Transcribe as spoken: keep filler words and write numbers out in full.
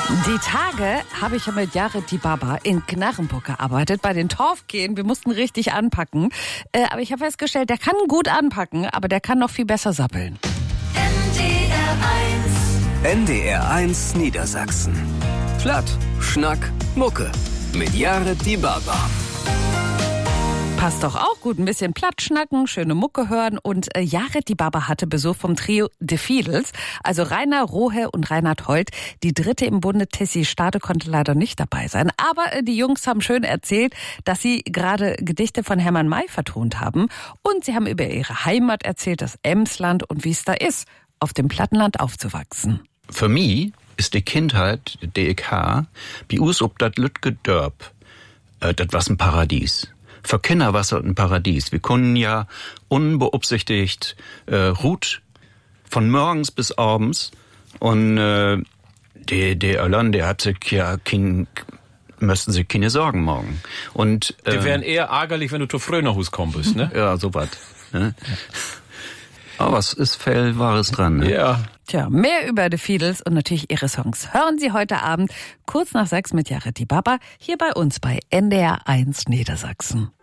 Die Tage habe ich ja mit Jared Die Baba in Knarrenburg gearbeitet, bei den Torfgehen. Wir mussten richtig anpacken. Äh, aber ich habe festgestellt, der kann gut anpacken, aber der kann noch viel besser sappeln. N D R eins N D R eins Niedersachsen. Platt, Schnack, Mucke. Mit Jared Die Baba. Passt doch auch gut. Ein bisschen platt schnacken, schöne Mucke hören. Und äh, Jared Die Baba hatte Besuch vom Trio The Fiedels. Also Rainer Rohe und Reinhard Holt. Die dritte im Bunde, Tessie Stade, konnte leider nicht dabei sein. Aber äh, die Jungs haben schön erzählt, dass sie gerade Gedichte von Hermann May vertont haben. Und sie haben über ihre Heimat erzählt, das Emsland und wie es da ist, auf dem Plattenland aufzuwachsen. Für mich ist die Kindheit, die ich habe, bei uns ob das Lütge Dörp, äh, das was ein Paradies. Für Kinder war es ein Paradies. Wir konnten ja unbeabsichtigt äh, ruht von morgens bis abends und äh, der der Öllern, der hatte ja kein, müssten sich keine Sorgen morgen. Und äh, die wären eher ärgerlich, wenn du zu früh nach Hause kommen bist, ne? Ja, so was. Ne? Aber es ist viel Wahres dran, ne? Ja. Tja, mehr über The Fiedels und natürlich ihre Songs hören Sie heute Abend kurz nach sechs mit Jared Die Baba hier bei uns bei N D R eins Niedersachsen.